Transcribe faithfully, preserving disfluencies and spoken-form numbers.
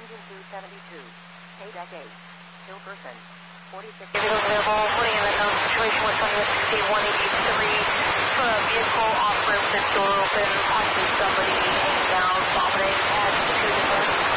engine two seventy-two. Payback eight. Still person. forty-six. Vehicle available, putting in the known situation with one one eighty-three. Uh, vehicle off road, the door open, possibly somebody hanging down, vomiting at the